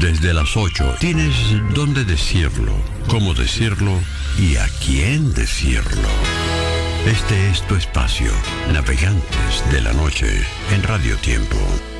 Desde las 8 tienes dónde decirlo, cómo decirlo y a quién decirlo. Este es tu espacio, Navegantes de la Noche, en Radio Tiempo.